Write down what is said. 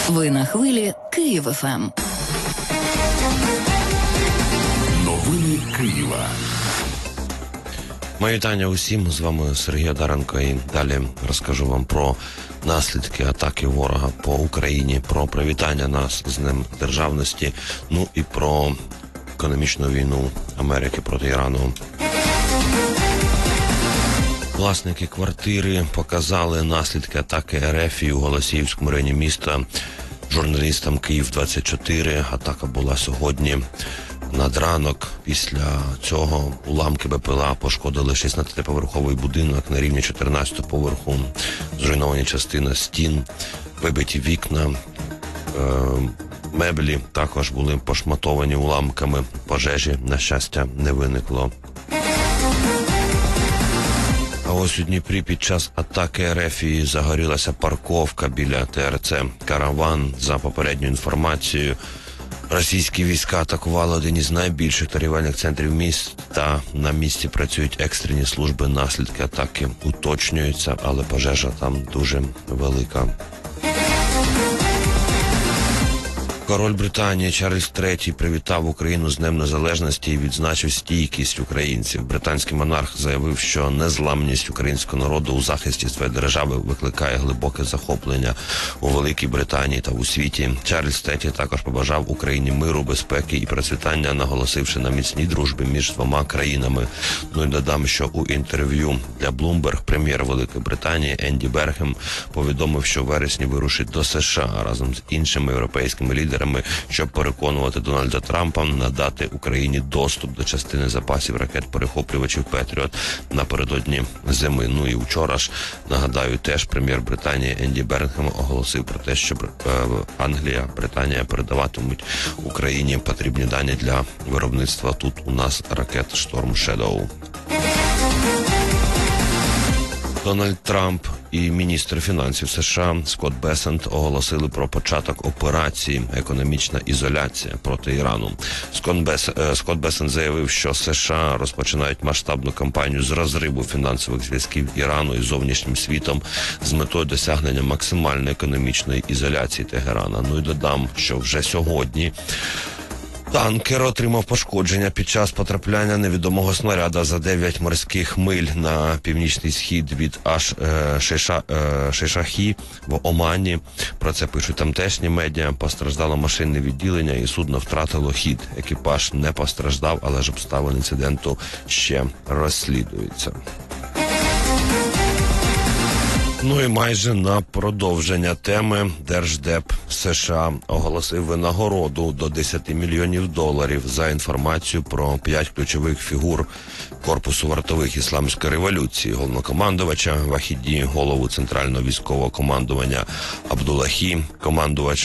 Ви на хвилі Київ ФМ. Новини Києва. Мої вітання усім, з вами Сергій Одаренко, і далі розкажу вам про наслідки атаки ворога по Україні, про привітання нас з Днем Державності, ну і про економічну війну Америки проти Ірану. Власники квартири показали наслідки атаки РФ у Голосіївському районі міста журналістам Київ-24. Атака була сьогодні над ранок. Після цього уламки БПЛА пошкодили 16-поверховий будинок на рівні 14-го поверху, зруйновані частини стін, вибиті вікна, меблі також були пошматовані уламками. Пожежі, на щастя, не виникло. А ось у Дніпрі під час атаки РФ загорілася парковка біля ТРЦ «Караван». За попередньою інформацією, російські війська атакували один із найбільших торгівельних центрів міста. На місці працюють екстрені служби, наслідки атаки уточнюються, але пожежа там дуже велика. Король Британії Чарльз III привітав Україну з Днем Незалежності і відзначив стійкість українців. Британський монарх заявив, що незламність українського народу у захисті своєї держави викликає глибоке захоплення у Великій Британії та у світі. Чарльз III також побажав Україні миру, безпеки і процвітання, наголосивши на міцній дружбі між двома країнами. Ну і додам, що у інтерв'ю для Bloomberg прем'єр Великої Британії Енді Бергем повідомив, що в вересні вирушить до США разом з іншими європейськими лідерами, щоб переконувати Дональда Трампа надати Україні доступ до частини запасів ракет-перехоплювачів «Петріот» напередодні зими. Ну і вчора ж, нагадаю, теж прем'єр Британії Енді Бергем оголосив про те, що Англія, Британія передаватимуть Україні потрібні дані для виробництва тут у нас ракет «Шторм Шедоу». Дональд Трамп і міністр фінансів США Скотт Бесент оголосили про початок операції «Економічна ізоляція» проти Ірану. Скотт Бесент заявив, що США розпочинають масштабну кампанію з розриву фінансових зв'язків Ірану із зовнішнім світом з метою досягнення максимальної економічної ізоляції Тегерана. Ну і додам, що вже сьогодні танкер отримав пошкодження під час потрапляння невідомого снаряда за 9 морських миль на північний схід від Шишахі в Омані. Про це пишуть тамтешні медіа. Постраждало машинне відділення і судно втратило хід. Екіпаж не постраждав, але ж обставини інциденту ще розслідуються. Ну і майже на продовження теми Держдеп США оголосив винагороду до $10 мільйонів за інформацію про 5 ключових фігур корпусу вартових ісламської революції: головнокомандувача Вахіді, голову Центрального військового командування Абдулахі, командувача